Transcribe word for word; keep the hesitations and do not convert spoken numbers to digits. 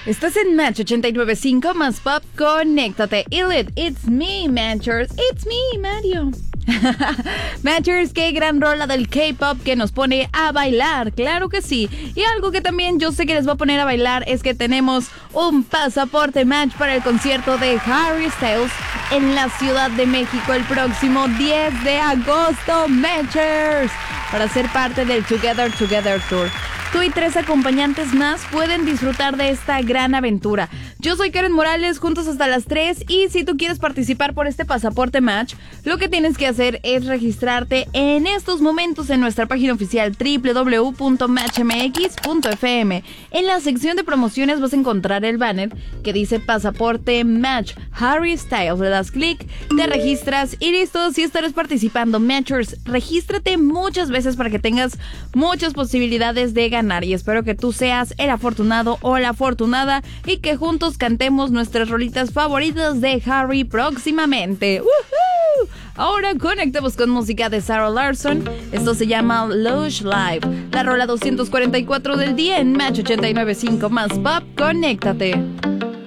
Estás en Match ochenta y nueve punto cinco más Pop, conéctate. Elite, it's me, Matchers, it's me, Mario. Matchers, qué gran rola del K-pop que nos pone a bailar, claro que sí. Y algo que también yo sé que les va a poner a bailar es que tenemos un pasaporte Match para el concierto de Harry Styles en la Ciudad de México el próximo diez de agosto, Matchers, para ser parte del Together Together Tour. Tú y tres acompañantes más pueden disfrutar de esta gran aventura. Yo soy Karen Morales, juntos hasta las tres, y si tú quieres participar por este pasaporte Match, lo que tienes que hacer es registrarte en estos momentos en nuestra página oficial doble u doble u doble u punto match m x punto f m. En la sección de promociones vas a encontrar el banner que dice pasaporte Match Harry Styles. Le das clic, te registras y listo, si estarás participando. Matchers, regístrate muchas veces para que tengas muchas posibilidades de ganar. Y espero que tú seas el afortunado o la afortunada y que juntos cantemos nuestras rolitas favoritas de Harry próximamente. ¡Woohoo! Ahora conectemos con música de Sarah Larsson. Esto se llama Lush Live, la rola doscientos cuarenta y cuatro del día en Match ochenta y nueve punto cinco más Pop. Conéctate.